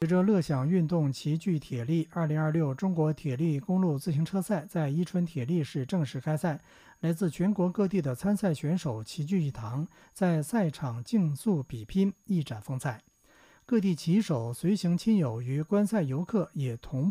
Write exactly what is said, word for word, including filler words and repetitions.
随着乐享运动齐聚铁力，二零二六中国铁力公路自行车赛在伊春铁力市正式开赛。来自全国各地的参赛选手齐聚一堂，在赛场竞速比拼，一展风采。各地骑手、随行亲友与观赛游客也同